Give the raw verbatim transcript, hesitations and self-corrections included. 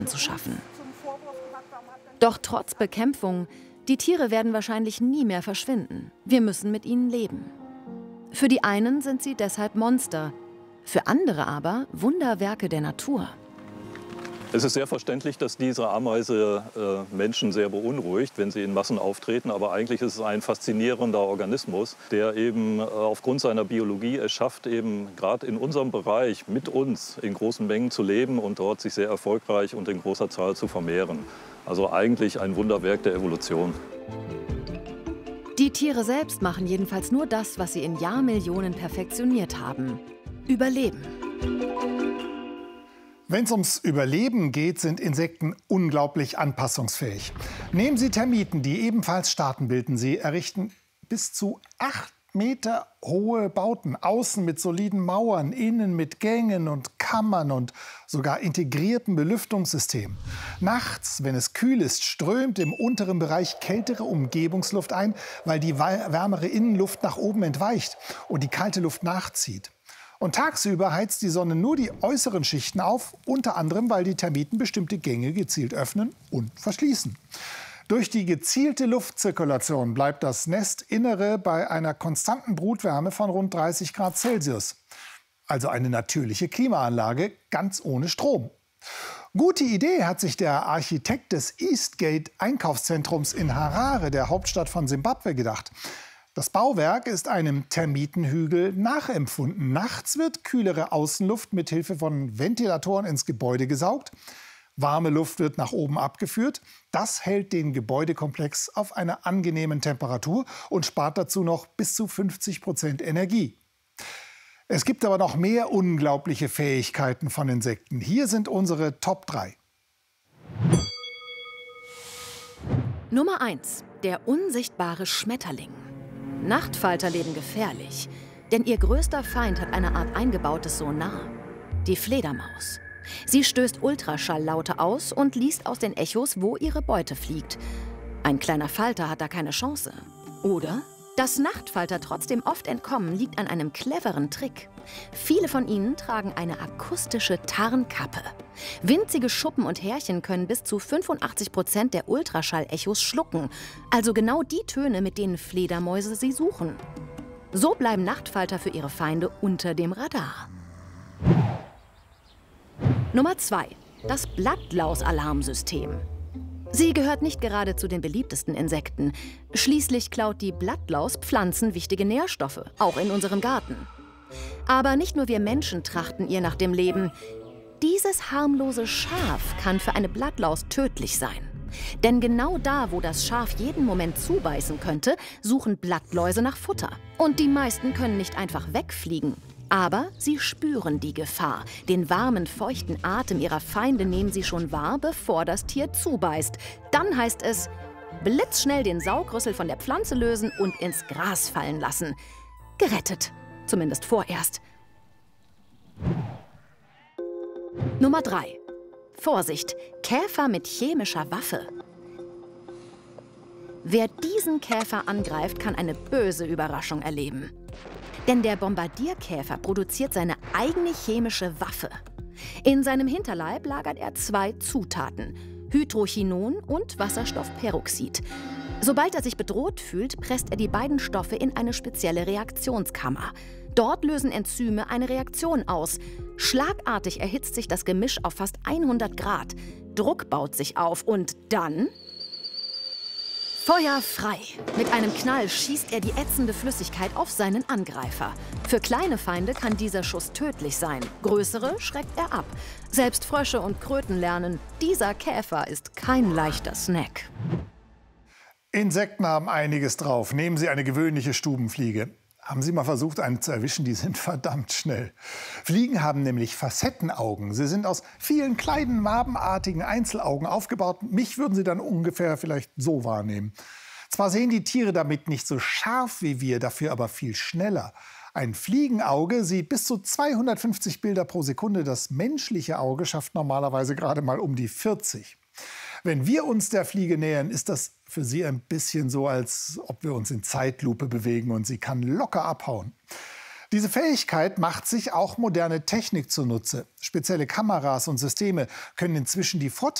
zu schaffen. Doch trotz Bekämpfung, die Tiere werden wahrscheinlich nie mehr verschwinden. Wir müssen mit ihnen leben. Für die einen sind sie deshalb Monster, für andere aber Wunderwerke der Natur. Es ist sehr verständlich, dass diese Ameise äh, Menschen sehr beunruhigt, wenn sie in Massen auftreten. Aber eigentlich ist es ein faszinierender Organismus, der eben äh, aufgrund seiner Biologie es schafft, eben gerade in unserem Bereich mit uns in großen Mengen zu leben und dort sich sehr erfolgreich und in großer Zahl zu vermehren. Also eigentlich ein Wunderwerk der Evolution. Die Tiere selbst machen jedenfalls nur das, was sie in Jahrmillionen perfektioniert haben: Überleben. Wenn es ums Überleben geht, sind Insekten unglaublich anpassungsfähig. Nehmen Sie Termiten, die ebenfalls Staaten bilden. Sie errichten bis zu acht Meter hohe Bauten, außen mit soliden Mauern, innen mit Gängen und Kammern und sogar integrierten Belüftungssystemen. Nachts, wenn es kühl ist, strömt im unteren Bereich kältere Umgebungsluft ein, weil die wärmere Innenluft nach oben entweicht und die kalte Luft nachzieht. Und tagsüber heizt die Sonne nur die äußeren Schichten auf, unter anderem, weil die Termiten bestimmte Gänge gezielt öffnen und verschließen. Durch die gezielte Luftzirkulation bleibt das Nestinnere bei einer konstanten Brutwärme von rund dreißig Grad Celsius. Also eine natürliche Klimaanlage, ganz ohne Strom. Gute Idee hat sich der Architekt des Eastgate Einkaufszentrums in Harare, der Hauptstadt von Simbabwe, gedacht. Das Bauwerk ist einem Termitenhügel nachempfunden. Nachts wird kühlere Außenluft mit Hilfe von Ventilatoren ins Gebäude gesaugt. Warme Luft wird nach oben abgeführt. Das hält den Gebäudekomplex auf einer angenehmen Temperatur und spart dazu noch bis zu fünfzig Prozent Energie. Es gibt aber noch mehr unglaubliche Fähigkeiten von Insekten. Hier sind unsere Top drei. Nummer eins. Der unsichtbare Schmetterling. Nachtfalter leben gefährlich, denn ihr größter Feind hat eine Art eingebautes Sonar: die Fledermaus. Sie stößt Ultraschalllaute aus und liest aus den Echos, wo ihre Beute fliegt. Ein kleiner Falter hat da keine Chance. Oder? Dass Nachtfalter trotzdem oft entkommen, liegt an einem cleveren Trick. Viele von ihnen tragen eine akustische Tarnkappe. Winzige Schuppen und Härchen können bis zu fünfundachtzig Prozent der Ultraschallechos schlucken, also genau die Töne, mit denen Fledermäuse sie suchen. So bleiben Nachtfalter für ihre Feinde unter dem Radar. Nummer zwei. Das Blattlaus-Alarmsystem. Sie gehört nicht gerade zu den beliebtesten Insekten. Schließlich klaut die Blattlaus Pflanzen wichtige Nährstoffe, auch in unserem Garten. Aber nicht nur wir Menschen trachten ihr nach dem Leben. Dieses harmlose Schaf kann für eine Blattlaus tödlich sein. Denn genau da, wo das Schaf jeden Moment zubeißen könnte, suchen Blattläuse nach Futter. Und die meisten können nicht einfach wegfliegen. Aber sie spüren die Gefahr. Den warmen, feuchten Atem ihrer Feinde nehmen sie schon wahr, bevor das Tier zubeißt. Dann heißt es: blitzschnell den Saugrüssel von der Pflanze lösen und ins Gras fallen lassen. Gerettet. Zumindest vorerst. Nummer drei. Vorsicht, Käfer mit chemischer Waffe. Wer diesen Käfer angreift, kann eine böse Überraschung erleben. Denn der Bombardierkäfer produziert seine eigene chemische Waffe. In seinem Hinterleib lagert er zwei Zutaten: Hydrochinon und Wasserstoffperoxid. Sobald er sich bedroht fühlt, presst er die beiden Stoffe in eine spezielle Reaktionskammer. Dort lösen Enzyme eine Reaktion aus. Schlagartig erhitzt sich das Gemisch auf fast hundert Grad. Druck baut sich auf und dann... Feuer frei. Mit einem Knall schießt er die ätzende Flüssigkeit auf seinen Angreifer. Für kleine Feinde kann dieser Schuss tödlich sein. Größere schreckt er ab. Selbst Frösche und Kröten lernen, dieser Käfer ist kein leichter Snack. Insekten haben einiges drauf. Nehmen Sie eine gewöhnliche Stubenfliege. Haben Sie mal versucht, einen zu erwischen? Die sind verdammt schnell. Fliegen haben nämlich Facettenaugen. Sie sind aus vielen kleinen, wabenartigen Einzelaugen aufgebaut. Mich würden Sie dann ungefähr vielleicht so wahrnehmen. Zwar sehen die Tiere damit nicht so scharf wie wir, dafür aber viel schneller. Ein Fliegenauge sieht bis zu zweihundertfünfzig Bilder pro Sekunde. Das menschliche Auge schafft normalerweise gerade mal um die vierzig. Wenn wir uns der Fliege nähern, ist das für sie ein bisschen so, als ob wir uns in Zeitlupe bewegen und sie kann locker abhauen. Diese Fähigkeit macht sich auch moderne Technik zunutze. Spezielle Kameras und Systeme können inzwischen die Vorteile